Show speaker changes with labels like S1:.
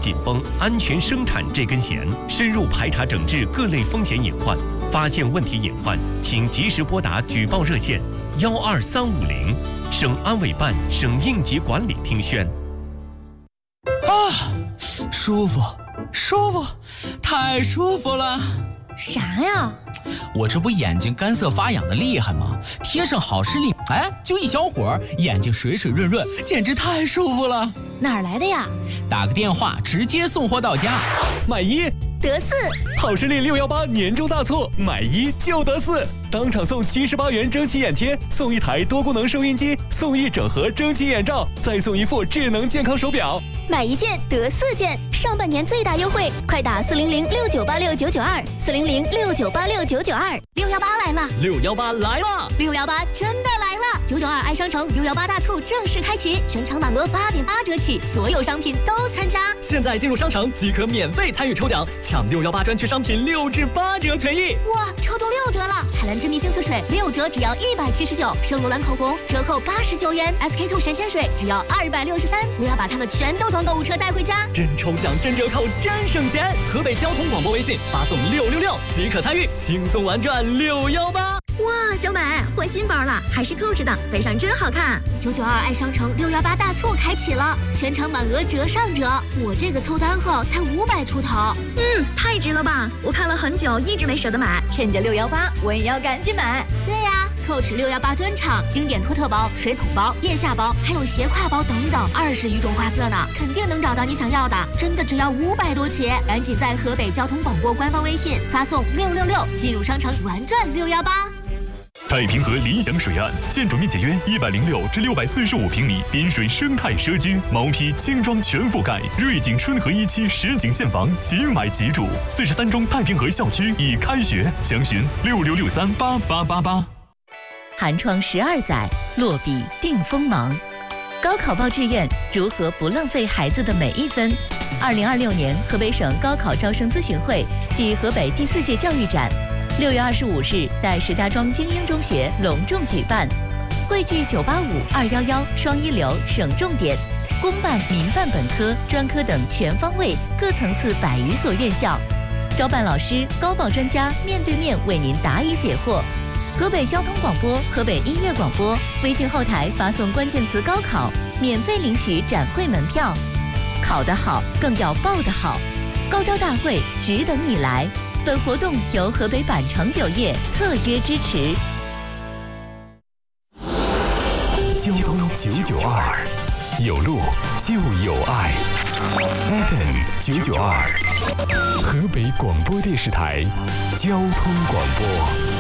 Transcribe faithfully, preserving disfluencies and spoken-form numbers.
S1: 紧绷，安全生产这根弦，深入排查整治各类风险隐患，发现问题隐患，请及时拨打举报热线幺二三五零，省安委办、省应急管理厅宣。
S2: 啊，舒服，舒服，太舒服了！
S3: 啥呀？
S2: 我这不眼睛干涩发痒的厉害吗？贴上好视力，哎，就一小会儿，眼睛水水润润，简直太舒服了。
S3: 哪儿来的呀？
S2: 打个电话，直接送货到家。
S4: 买一
S3: 得四，
S4: 好视力六幺八年终大促，买一就得四，当场送七十八元蒸汽眼贴，送一台多功能收音机，送一整盒蒸汽眼罩，再送一副智能健康手表。
S3: 买一件得四件，上半年最大优惠，快打四零零六九八六九九二，四零零六九八六九九二。六幺八来了，
S4: 六幺八来了，
S3: 六幺八真的来了！九九二爱商城六幺八大促正式开启，全场满额八点八折起，所有商品都参加。
S4: 现在进入商城即可免费参与抽奖，抢六幺八专区商品六至八折权益。
S3: 哇，抽中六折了！海蓝之谜净色水六折只要一百七十九，圣罗兰口红折扣八十九元 ，S K two 神仙水只要二百六十三。我要把它们全都装购物车带回家，
S4: 真抽奖、真折扣、真省钱！河北交通广播微信发送六六六即可参与，轻松玩转六幺八。
S3: 哇，小美换新包了，还是 Coach 的，背上真好看。九九二爱商城六幺八大促开启了，全场满额折上折。我这个凑单后才五百出头，嗯，太值了吧！我看了很久，一直没舍得买，趁着六幺八，我也要赶紧买。对呀，Coach 六幺八专场，经典托特包、水桶包、腋下包，还有斜挎包等等，二十余种花色呢，肯定能找到你想要的。真的只要五百多起，赶紧在河北交通广播官方微信发送六六六，进入商城玩转六幺八。
S5: 太平河理想水岸，建筑面积约一百零六至六百四十五平米，滨水生态社区，毛坯轻装全覆盖，瑞景春和一期实景现房，即买即住。四十三中太平河校区已开学，详询六六六三八八八八。
S6: 寒窗十二载，落笔定锋芒。高考报志愿，如何不浪费孩子的每一分？二零二六年河北省高考招生咨询会暨河北第四届教育展。六月二十五日在石家庄精英中学隆重举办，汇聚九八五、二一一双一流省重点、公办、民办本科、专科等全方位各层次百余所院校，招办老师、高报专家面对面为您答疑解惑。河北交通广播、河北音乐广播微信后台发送关键词高考，免费领取展会门票。考得好，更要报得好，高招大会只等你来。本活动由河北百城酒业特约支持。
S5: 交通九九二，有路就有爱。F M 九九二，河北广播电视台交通广播。